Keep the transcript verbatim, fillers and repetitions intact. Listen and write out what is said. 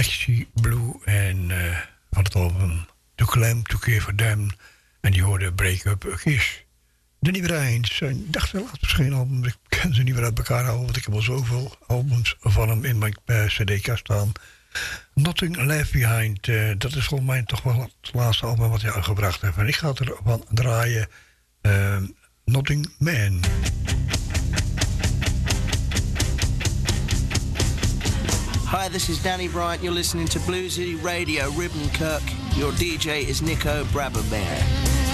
Lexi Blue en uh, had het album To Clam, To Care For Them. En die hoorde Break Up A Kiss. De Nieuwe Rijns. Ik dacht wel, het is geen album. Ik ken ze niet meer uit elkaar houden, want ik heb al zoveel albums van hem in mijn uh, cd-kast staan. Nothing Left Behind. Uh, dat is volgens mij toch wel het laatste album wat hij uitgebracht heeft. En ik ga ervan draaien. Uh, Nothing Man. Hi, this is Danny Bryant. You're listening to Blue City Radio, Ribbon Kirk. Your D J is Nico Braberbear.